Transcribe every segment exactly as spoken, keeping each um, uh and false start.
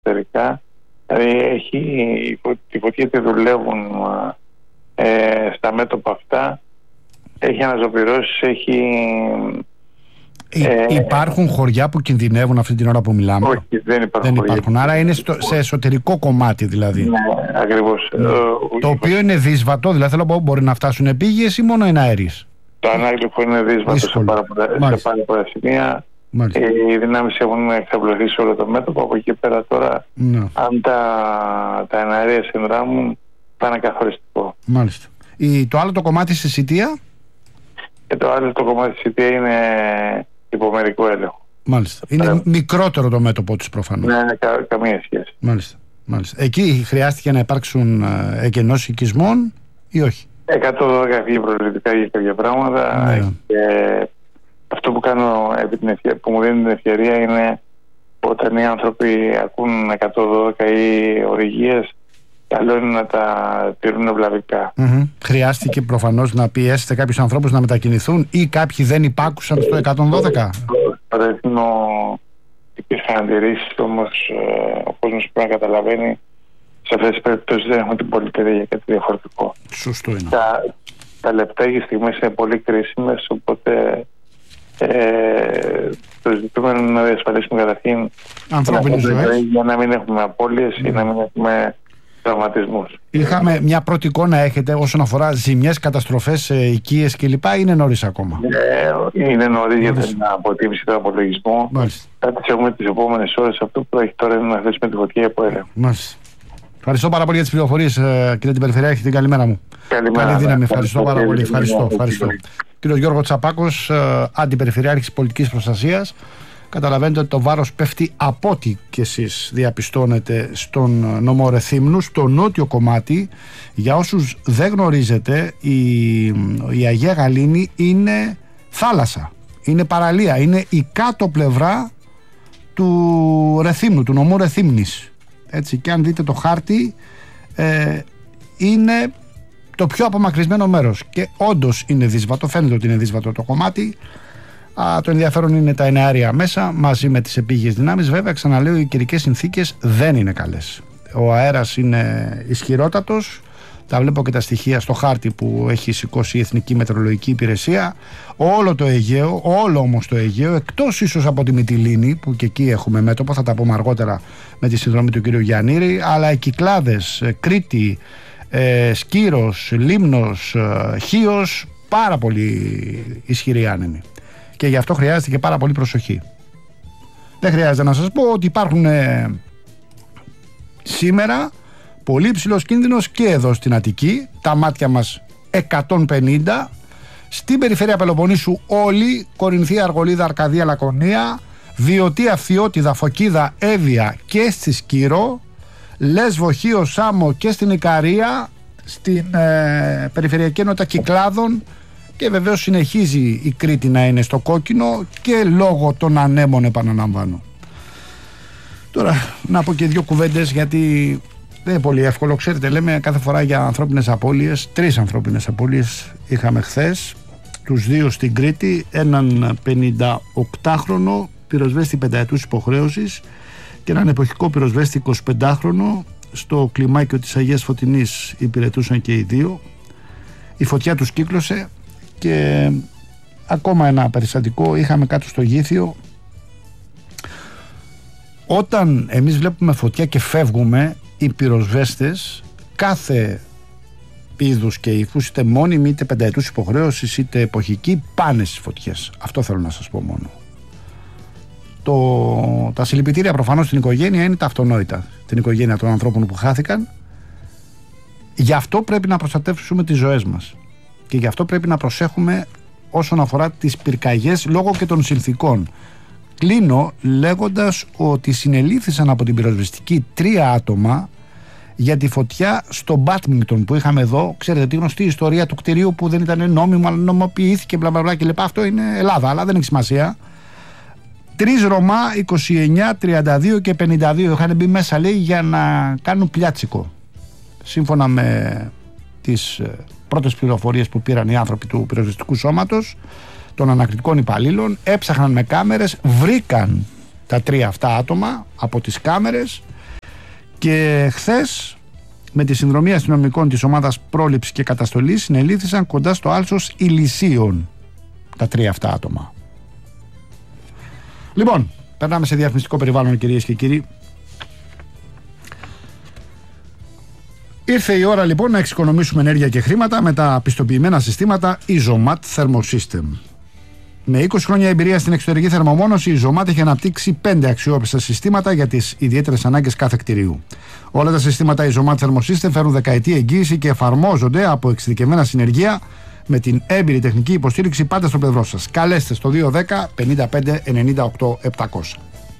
εξωτερικά. Δηλαδή έχει, τη φωτιά τη δουλεύουν ε, στα μέτωπα αυτά. Έχει αναζωπυρώσεις, έχει... Ε, υπάρχουν χωριά που κινδυνεύουν αυτή την ώρα που μιλάμε? Όχι, δεν υπάρχουν. Δεν υπάρχουν. Άρα είναι στο, σε εσωτερικό κομμάτι δηλαδή. Ναι, ακριβώς. Ναι. Ε, το οποίο είναι δύσβατο, δηλαδή θέλω να πω, μπορεί να φτάσουν επίγειες ή μόνο εναέριες? Το ανάγλυφο είναι δύσβατο σε πάρα πολλά, σε πάρα πολλά σημεία. Μάλιστα. Οι δυνάμεις έχουν εξαπλωθεί σε όλο το μέτωπο. Από εκεί πέρα τώρα, ναι. αν τα, τα εναέρια συνδράμουν, θα είναι καθοριστικό. Μάλιστα. Η, το άλλο το κομμάτι στη Σιτία? Και το άλλο το κομμάτι της Σιτία είναι υπομερικό έλεγχο. Μάλιστα. Είναι ε, μικρότερο το μέτωπο τους προφανώς. Ναι, κα, καμία σχέση. Μάλιστα. Μάλιστα. Εκεί χρειάστηκε να υπάρξουν εκενώσεις οικισμών ή όχι? εκατόν δώδεκα φύγει προληπτικά για κάποια πράγματα. Ναι. Και αυτό που κάνω, επί την ευκαιρία, που μου δίνει την ευκαιρία, είναι όταν οι άνθρωποι ακούν εκατόν δώδεκα ή ορηγίες, καλό είναι να τα τηρούν ευλαβικά. Mm-hmm. Χρειάστηκε προφανώς να πιέσετε κάποιους ανθρώπους να μετακινηθούν ή κάποιοι δεν υπάκουσαν στο εκατόν δώδεκα? Στο Ρέθινο υπήρχαν αντιρρήσεις, όμως ε, ο κόσμος πρέπει να καταλαβαίνει σε αυτές τις περιπτώσεις δεν έχουμε την πολυτερία για κάτι διαφορετικό. Σωστό είναι. Τα, τα λεπτά και στιγμές είναι πολύ κρίσιμες, οπότε ε, το ζητούμενο είναι να διασφαλίσουμε καταρχήν ανθρώπινες ζωές για να μην έχουμε απώλειες mm. ή να μην έχουμε τραυματισμούς. Είχαμε μια πρώτη εικόνα, έχετε, όσον αφορά ζημιές, καταστροφές, οικίες κλπ? Είναι νωρίς ακόμα? Ε, είναι νωρίς για την αποτίμηση του απολογισμού. Κάτι έχουμε τις επόμενες ώρες. Αυτό που έχει τώρα είναι να θέσουμε τη φωτιά από έλεγχο. Μάλιστα. Ευχαριστώ πάρα πολύ για τις πληροφορίες, κύριε την Περιφερειάρχη. Την καλημέρα μου. Καλημέρα. Καλή δύναμη. Ευχαριστώ πάρα πολύ. Ευχαριστώ. Ευχαριστώ. Κύριος Γιώργο Τσαπάκος, Αντιπεριφερειάρχης Πολιτικής Προστασίας. Καταλαβαίνετε ότι το βάρος πέφτει από ό,τι και εσείς διαπιστώνετε στον νομό Ρεθύμνου, στο νότιο κομμάτι. Για όσους δεν γνωρίζετε, η, η Αγία Γαλήνη είναι θάλασσα, είναι παραλία, είναι η κάτω πλευρά του Ρεθύμνου, του νομού Ρεθύμνης. Έτσι, και αν δείτε το χάρτη, ε, είναι το πιο απομακρυσμένο μέρος και όντως είναι δύσβατο, φαίνεται ότι είναι δύσβατο το κομμάτι. Α, το ενδιαφέρον είναι τα εναέρια μέσα μαζί με τις επίγειες δυνάμεις. Βέβαια, ξαναλέω, οι καιρικές συνθήκες δεν είναι καλές. Ο αέρας είναι ισχυρότατος. Τα βλέπω και τα στοιχεία στο χάρτη που έχει σηκώσει η Εθνική Μετεωρολογική Υπηρεσία. Όλο το Αιγαίο, όλο όμως το Αιγαίο, εκτός ίσως από τη Μυτιλήνη, που και εκεί έχουμε μέτωπο, θα τα πούμε αργότερα με τη συνδρομή του κ. Γιαννήρη, αλλά οι Κυκλάδες, Κρήτη, ε, Σκύρος, Λίμνος, ε, Χίος, πάρα πολύ ισχυροί άνεμοι. Και γι' αυτό χρειάζεται και πάρα πολύ προσοχή. Δεν χρειάζεται να σας πω ότι υπάρχουν ε, σήμερα πολύ υψηλός κίνδυνος και εδώ στην Αττική, τα μάτια μας εκατόν πενήντα, στην περιφέρεια Πελοποννήσου όλη, Κορινθία, Αργολίδα, Αρκαδία, Λακωνία, Βιωτία, Φθιώτιδα, Φωκίδα, Εύβοια και στη Σκύρο, Λέσβο, Χίο, Σάμο και στην Ικαρία, στην ε, περιφερειακή ενότητα Κυκλάδων. Και βεβαίως συνεχίζει η Κρήτη να είναι στο κόκκινο και λόγω των ανέμων, επαναλαμβάνω. Τώρα να πω και δύο κουβέντες, γιατί δεν είναι πολύ εύκολο. Ξέρετε, λέμε κάθε φορά για ανθρώπινες απώλειες. Τρεις ανθρώπινες απώλειες είχαμε χθες. Τους δύο στην Κρήτη, έναν πενηνταοκτάχρονο πυροσβέστη πενταετούς υποχρέωσης και έναν εποχικό πυροσβέστη εικοσιπεντάχρονο. Στο κλιμάκιο της Αγίας Φωτεινής υπηρετούσαν και οι δύο. Η φωτιά τους κύκλωσε. Και ακόμα ένα περιστατικό είχαμε κάτω στο Γήθιο. Όταν εμείς βλέπουμε φωτιά και φεύγουμε, οι πυροσβέστες κάθε είδους και ύφους, είτε μόνιμοι είτε πενταετούς υποχρέωσης είτε εποχικοί, πάνε στις φωτιές. Αυτό θέλω να σας πω μόνο. Το, τα συλληπιτήρια προφανώς στην οικογένεια είναι τα αυτονόητα, την οικογένεια των ανθρώπων που χάθηκαν. Γι' αυτό πρέπει να προστατεύσουμε τις ζωές μας. Και γι' αυτό πρέπει να προσέχουμε όσον αφορά τις πυρκαγιές λόγω και των συνθήκων. Κλείνω λέγοντας ότι συνελήφθησαν από την πυροσβεστική τρία άτομα για τη φωτιά στο Μπάτμινγκτον που είχαμε εδώ. Ξέρετε τη γνωστή ιστορία του κτηρίου που δεν ήταν νόμιμο, αλλά νομοποιήθηκε μπλα μπλα μπλα κλπ. Αυτό είναι Ελλάδα, αλλά δεν έχει σημασία. Τρεις Ρωμά, είκοσι εννιά, τριάντα δύο και πενήντα δύο είχαν μπει μέσα, λέει, για να κάνουν πλιάτσικο. Σύμφωνα με τις πρώτες πληροφορίες που πήραν οι άνθρωποι του πυροσβεστικού σώματος, των ανακριτικών υπαλλήλων, έψαχναν με κάμερες, βρήκαν τα τρία αυτά άτομα από τις κάμερες Και χθες, με τη συνδρομή αστυνομικών της ομάδας πρόληψης και καταστολής, συνελήφθησαν κοντά στο άλσος Ηλυσίων τα τρία αυτά άτομα. Λοιπόν, περνάμε σε διαφημιστικό περιβάλλον, κυρίες και κύριοι. Ήρθε η ώρα λοιπόν να εξοικονομήσουμε ενέργεια και χρήματα με τα πιστοποιημένα συστήματα Isomat Thermosystem. Με είκοσι χρόνια εμπειρία στην εξωτερική θερμομόνωση, η Isomat έχει αναπτύξει πέντε αξιόπιστα συστήματα για τις ιδιαίτερες ανάγκες κάθε κτηρίου. Όλα τα συστήματα Isomat Thermosystem φέρουν δεκαετή εγγύηση και εφαρμόζονται από εξειδικευμένα συνεργεία με την έμπειρη τεχνική υποστήριξη πάντα στο πλευρό σας. Καλέστε στο δύο ένα μηδέν πέντε πέντε ενενήντα οκτώ επτακόσια.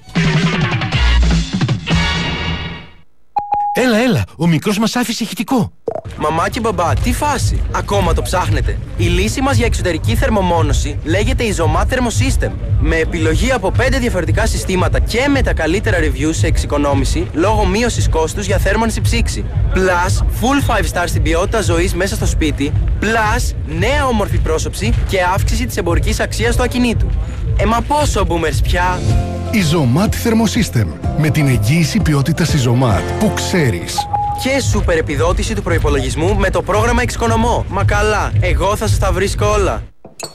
Έλα, έλα, ο μικρός μας άφησε ηχητικό. Μαμά και μπαμπά, τι φάση, ακόμα το ψάχνετε? Η λύση μας για εξωτερική θερμομόνωση λέγεται Isomat Thermosystem. Με επιλογή από πέντε διαφορετικά συστήματα και με τα καλύτερα reviews σε εξοικονόμηση λόγω μείωσης κόστους για θέρμανση ψήξη. Plus, full five star στην ποιότητα ζωής μέσα στο σπίτι. Plus, νέα όμορφη πρόσωψη και αύξηση της εμπορικής αξίας του ακινήτου. Ε, μα πόσο boomers πια! Isomat Thermosystem. Με την εγγύηση ποιότητας Isomat που ξέρεις. Και σούπερ επιδότηση του προϋπολογισμού με το πρόγραμμα Εξοικονομώ. Μα καλά, εγώ θα σας τα βρίσκω όλα.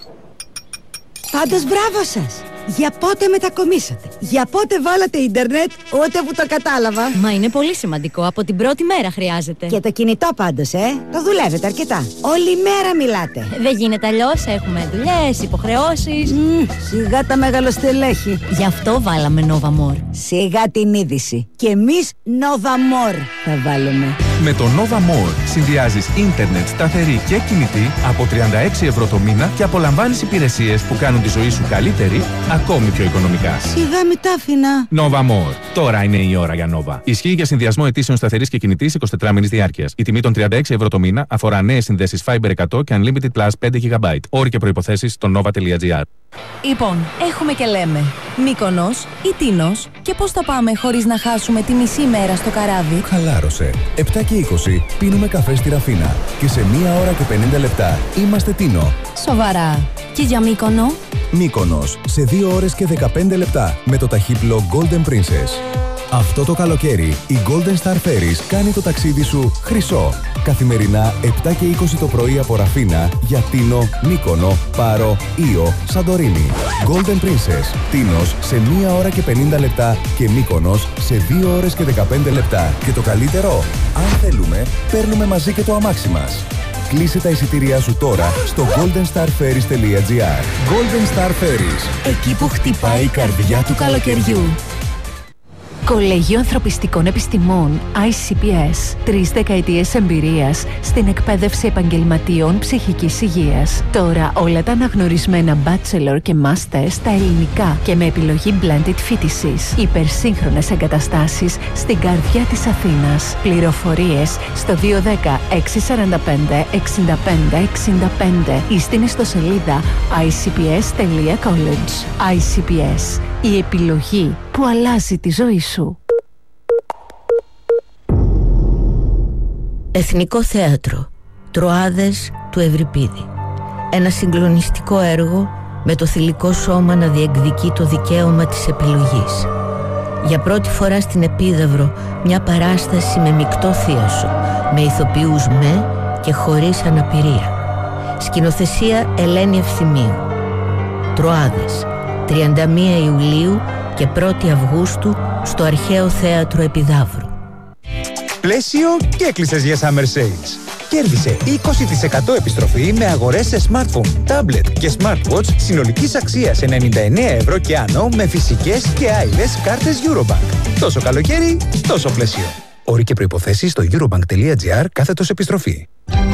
Πάντως μπράβο σας! Για πότε μετακομίσατε? Για πότε βάλατε ίντερνετ? Ούτε που το κατάλαβα. Μα είναι πολύ σημαντικό. Από την πρώτη μέρα χρειάζεται. Και το κινητό πάντως, ε. Το δουλεύετε αρκετά. Όλη μέρα μιλάτε. Δεν γίνεται αλλιώς. Έχουμε δουλειές, υποχρεώσεις. Mm, σιγά τα μεγαλοστελέχη. Γι' αυτό βάλαμε Nova More. Σιγά την είδηση. Και εμείς Nova More θα βάλουμε. Με το Nova More συνδυάζεις ίντερνετ σταθερή και κινητή από τριάντα έξι ευρώ το μήνα και απολαμβάνεις υπηρεσίες που κάνουν τη ζωή σου καλύτερη, ακόμη πιο οικονομικά. Σιγά μη τα άφηνα. Nova More. Τώρα είναι η ώρα για Nova. Ισχύει για συνδυασμό αιτήσεων σταθερής και κινητής εικοσιτετράμηνης διάρκειας. Η τιμή των τριάντα έξι ευρώ το μήνα αφορά νέες συνδέσεις Fiber εκατό και Unlimited Plus πέντε γιγαμπάιτ. Όροι και προϋποθέσεις στο nova.gr. Λοιπόν, έχουμε και λέμε Μύκονος ή Τίνος, και πώς θα πάμε χωρίς να χάσουμε τη μισή μέρα στο καράβι? Χαλάρωσε. επτά και είκοσι πίνουμε καφέ στη Ραφίνα και σε μία ώρα και πενήντα λεπτά είμαστε Τίνο. Σοβαρά. Και για Μύκονο? Μύκονος σε δύο ώρες και δεκαπέντε λεπτά με το ταχύπλο Golden Princess. Αυτό το καλοκαίρι η Golden Star Ferries κάνει το ταξίδι σου χρυσό. Καθημερινά επτά και είκοσι το πρωί από Ραφίνα για Τίνο, Μύκονο, Πάρο, Ήο, Σαντορίνη. Golden Princess, Τίνος σε μία ώρα και πενήντα λεπτά και Μύκονος σε δύο ώρες και δεκαπέντε λεπτά. Και το καλύτερο, αν θέλουμε, παίρνουμε μαζί και το αμάξι μας. Κλείσε τα εισιτήριά σου τώρα στο golden star ferries τελεία gr. Golden Star Ferries. Εκεί που χτυπάει η καρδιά του καλοκαιριού. Κολέγιο Ανθρωπιστικών Επιστημών άι σι πι ες. Τρεις δεκαετίες εμπειρίας στην εκπαίδευση επαγγελματιών ψυχικής υγείας. Τώρα όλα τα αναγνωρισμένα bachelor και master στα ελληνικά και με επιλογή blended φοιτησης. Υπερσύγχρονες εγκαταστάσεις στην καρδιά της Αθήνας. Πληροφορίες στο δύο ένα μηδέν έξι τέσσερα πέντε εξήντα πέντε εξήντα πέντε ή στην ιστοσελίδα άι σι πι ες τελεία college. άι σι πι ες. Η επιλογή που αλλάζει τη ζωή σου. Εθνικό Θέατρο Τροάδες του Ευρυπίδη. Ένα συγκλονιστικό έργο με το θηλυκό σώμα να διεκδικεί το δικαίωμα της επιλογής. Για πρώτη φορά στην Επίδαυρο μια παράσταση με μεικτό θίασο, με ηθοποιούς με και χωρίς αναπηρία. Σκηνοθεσία Ελένη Ευθυμίου. Τροάδες, τριάντα μία Ιουλίου και πρώτη Αυγούστου στο Αρχαίο Θέατρο Επιδαύρου. Πλαίσιο και έκλεισες για Summer Sales. Κέρδισε είκοσι τοις εκατό επιστροφή με αγορές σε smartphone, tablet και smartwatch συνολικής αξίας ενενήντα εννέα ευρώ και άνω με φυσικές και άειλες κάρτες Eurobank. Τόσο καλοκαίρι, τόσο πλαίσιο. Όροι και προϋποθέσεις στο eurobank.gr κάθετος επιστροφή.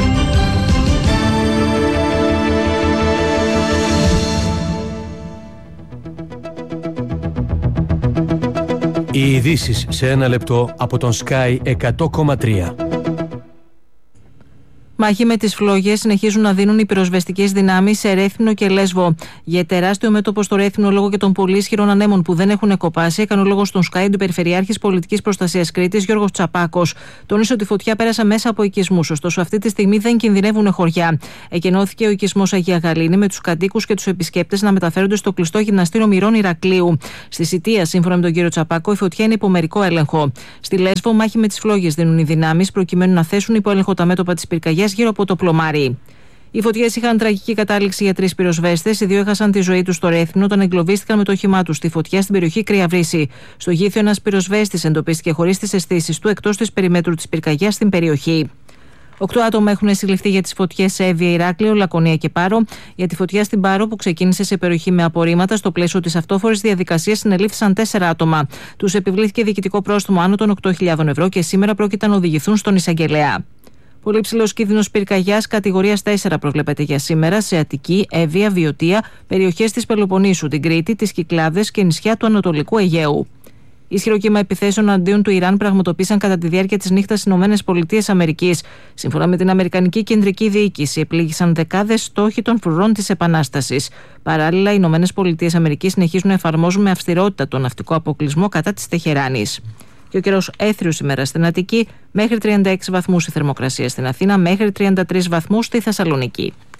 Οι ειδήσεις σε ένα λεπτό από τον Sky εκατό κόμμα τρία. Μάχη με τις φλόγες συνεχίζουν να δίνουν οι πυροσβεστικές δυνάμεις σε Ρέθυμνο και Λέσβο. Για τεράστιο μέτωπο στο Ρέθυμνο λόγω και των πολύ ισχυρών ανέμων που δεν έχουν κοπάσει, έκανε ο λόγος στον Sky του Περιφερειάρχης Πολιτικής Προστασίας Κρήτης Γιώργος Τσαπάκος. Τόνισε ότι η φωτιά πέρασε μέσα από οικισμούς, ωστόσο αυτή τη στιγμή δεν κινδυνεύουν χωριά. Εκενώθηκε ο οικισμός Αγία Γαλήνη με τους κατοίκους και τους επισκέπτες να μεταφέρονται στο κλειστό γυμναστήριο Μυρών Ηρακλείου. Στη Σιτία, σύμφωνα με τον κύριο Τσαπάκο, η φωτιά είναι υπό μερικό έλεγχο. Στη Λέσβο, μάχη με τις φλόγες δίνουν οι δυνάμεις προκειμένου να θέσουν υπό έλεγχο τα μέτωπα της πυρκαγιάς γύρω από το Πλωμάρι. Οι φωτιές είχαν τραγική κατάληξη για τρεις πυροσβέστες. Οι δύο έχασαν τη ζωή τους στο Ρέθυμνο όταν εγκλωβίστηκαν με το όχημά τους στη φωτιά στην περιοχή Κρυαβρύση. Στο Γήθιο, ένας πυροσβέστης εντοπίστηκε χωρίς τις αισθήσεις του εκτός της περιμέτρου της πυρκαγιάς στην περιοχή. Οκτώ άτομα έχουν συλληφθεί για τις φωτιές σε Εύβοια, Ηράκλειο, Λακωνία και Πάρο. Για τη φωτιά στην Πάρο, που ξεκίνησε σε περιοχή με απορρίμματα, στο πλαίσιο της αυτόφορης διαδικασίας συνελήφθησαν τέσσερα άτομα. Τους επιβλήθηκε διοικητικό πρόστιμο άνω των οκτώ χιλιάδων ευρώ και σήμερα πρόκειται να οδηγηθούν στον εισαγγελέα. Πολύ ψηλός κίνδυνος πυρκαγιάς κατηγορίας τέσσερα προβλέπεται για σήμερα σε Αττική, Εύβοια, Βιωτία, περιοχές της Πελοποννήσου, την Κρήτη, τις Κυκλάδες και νησιά του Ανατολικού Αιγαίου. Ισχυρό κύμα επιθέσεων αντίον του Ιράν πραγματοποίησαν κατά τη διάρκεια της νύχτας στις ΗΠΑ. Σύμφωνα με την Αμερικανική Κεντρική Διοίκηση, επλήγησαν δεκάδες στόχοι των φρουρών της Επανάστασης. Παράλληλα, οι ΗΠΑ συνεχίζουν να εφαρμόζουν με αυστηρότητα τον ναυτικό αποκλεισμό κατά της Τεχεράνης. Και ο καιρός έθριος σήμερα στην Αττική, μέχρι τριάντα έξι βαθμούς η θερμοκρασία στην Αθήνα, μέχρι τριάντα τρεις βαθμούς στη Θεσσαλονίκη.